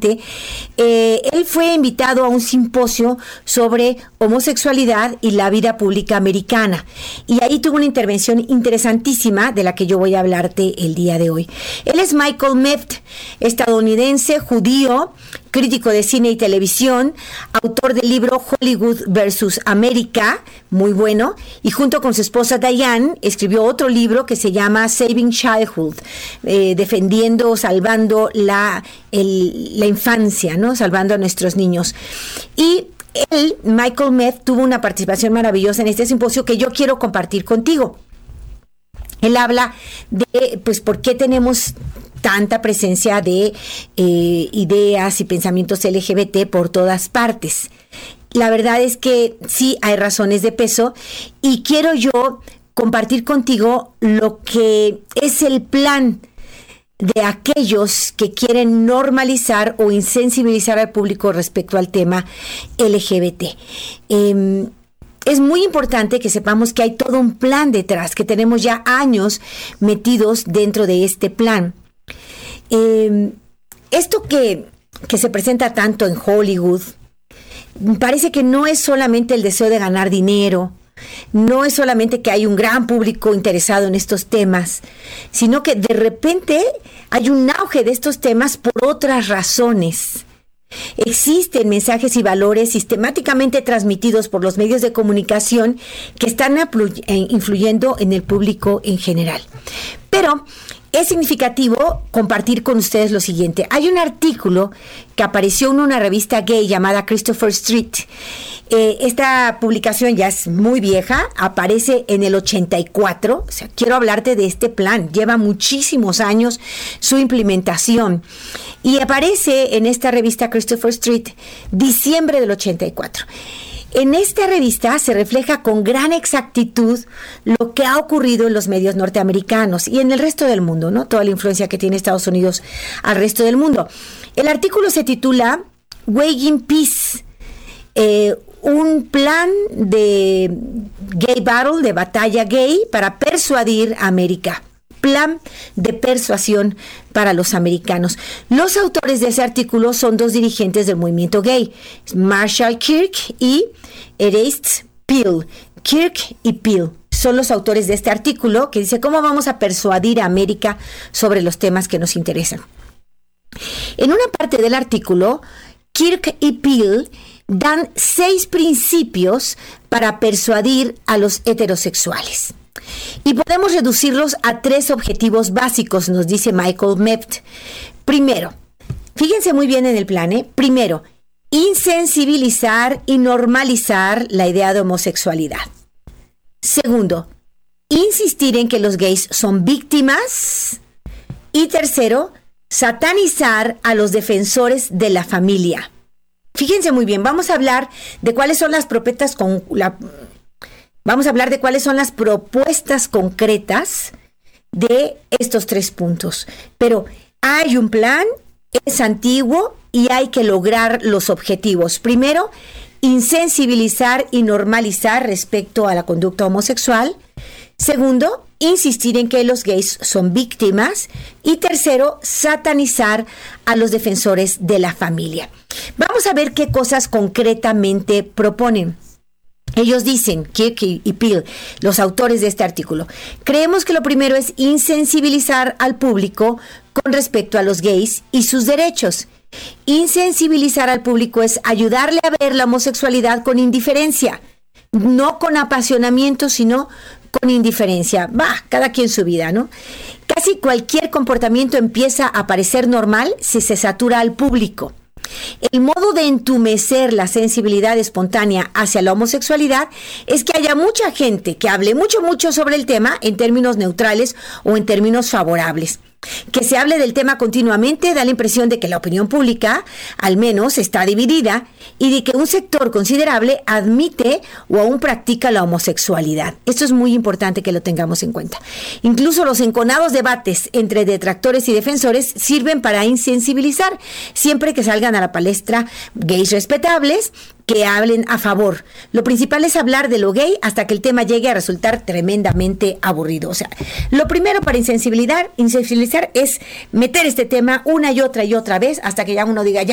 interesante. Él fue invitado a un simposio sobre homosexualidad y la vida pública americana. Y ahí tuvo una intervención interesantísima de la que yo voy a hablarte el día de hoy. Él es Michael Meft, estadounidense, judío, crítico de cine y televisión, autor del libro Hollywood versus América, muy bueno, y junto con su esposa Diane escribió otro libro que se llama Saving Childhood, defendiendo o salvando la infancia, ¿no? Salvando a nuestros niños. Y él, Michael Meft, tuvo una participación maravillosa en este simposio que yo quiero compartir contigo. Él habla de, pues, por qué tenemos tanta presencia de ideas y pensamientos LGBT por todas partes. La verdad es que sí hay razones de peso y quiero yo compartir contigo lo que es el plan de aquellos que quieren normalizar o insensibilizar al público respecto al tema LGBT. Es muy importante que sepamos que hay todo un plan detrás, que tenemos ya años metidos dentro de este plan. Esto que se presenta tanto en Hollywood, parece que no es solamente el deseo de ganar dinero, no es solamente que hay un gran público interesado en estos temas, sino que de repente hay un auge de estos temas por otras razones. Existen mensajes y valores sistemáticamente transmitidos por los medios de comunicación que están influyendo en el público en general. Pero es significativo compartir con ustedes lo siguiente. Hay un artículo que apareció en una revista gay llamada Christopher Street. Esta publicación ya es muy vieja, aparece en el 84. O sea, quiero hablarte de este plan. Lleva muchísimos años su implementación. Y aparece en esta revista Christopher Street, diciembre del 84. En esta revista se refleja con gran exactitud lo que ha ocurrido en los medios norteamericanos y en el resto del mundo, ¿no? Toda la influencia que tiene Estados Unidos al resto del mundo. El artículo se titula Waging Peace, un plan de gay battle, de batalla gay para persuadir a América. Plan de persuasión para los americanos. Los autores de ese artículo son dos dirigentes del movimiento gay, Marshall Kirk y Erastes Peel. Kirk y Peel son los autores de este artículo que dice cómo vamos a persuadir a América sobre los temas que nos interesan. En una parte del artículo, Kirk y Peel dan 6 principios para persuadir a los heterosexuales. Y podemos reducirlos a 3 objetivos básicos, nos dice Michael Meft. Primero, fíjense muy bien en el plan, Primero, insensibilizar y normalizar la idea de homosexualidad. Segundo, insistir en que los gays son víctimas. Y tercero, satanizar a los defensores de la familia. Fíjense muy bien, vamos a hablar de cuáles son las propuestas concretas de estos 3 puntos. Pero hay un plan, es antiguo y hay que lograr los objetivos. Primero, insensibilizar y normalizar respecto a la conducta homosexual. Segundo, insistir en que los gays son víctimas. Y tercero, satanizar a los defensores de la familia. Vamos a ver qué cosas concretamente proponen. Ellos dicen, Kirk y Peel, los autores de este artículo, creemos que lo primero es insensibilizar al público con respecto a los gays y sus derechos. Insensibilizar al público es ayudarle a ver la homosexualidad con indiferencia, no con apasionamiento, sino con indiferencia. Cada quien su vida, ¿no? Casi cualquier comportamiento empieza a parecer normal si se satura al público. El modo de entumecer la sensibilidad espontánea hacia la homosexualidad es que haya mucha gente que hable mucho sobre el tema en términos neutrales o en términos favorables. Que se hable del tema continuamente da la impresión de que la opinión pública, al menos, está dividida y de que un sector considerable admite o aún practica la homosexualidad. Esto es muy importante que lo tengamos en cuenta. Incluso los enconados debates entre detractores y defensores sirven para insensibilizar, siempre que salgan a la palestra gays respetables que hablen a favor. Lo principal es hablar de lo gay hasta que el tema llegue a resultar tremendamente aburrido. O sea, lo primero para insensibilizar es meter este tema una y otra vez hasta que ya uno diga,